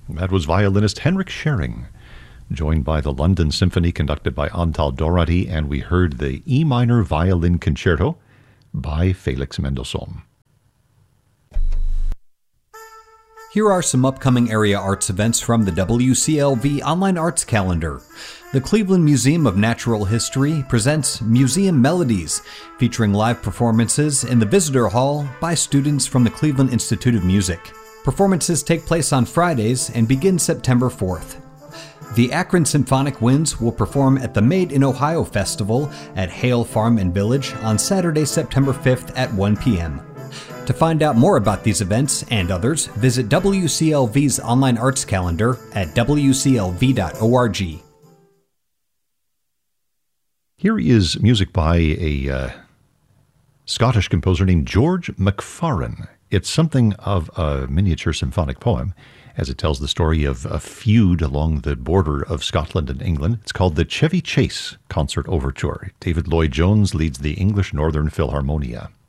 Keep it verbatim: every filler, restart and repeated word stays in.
That was violinist Henrik Schering, joined by the London Symphony conducted by Antal Doherty, and we heard the E minor violin concerto by Felix Mendelssohn. Here are some upcoming area arts events from the W C L V Online Arts Calendar. The Cleveland Museum of Natural History presents Museum Melodies, featuring live performances in the Visitor Hall by students from the Cleveland Institute of Music. Performances take place on Fridays and begin September fourth. The Akron Symphonic Winds will perform at the Made in Ohio Festival at Hale Farm and Village on Saturday, September fifth at one p.m. To find out more about these events and others, visit W C L V's online arts calendar at w c l v dot org. Here is music by a uh, Scottish composer named George McFarren. It's something of a miniature symphonic poem, as it tells the story of a feud along the border of Scotland and England. It's called the Chevy Chase Concert Overture. David Lloyd-Jones leads the English Northern Philharmonia.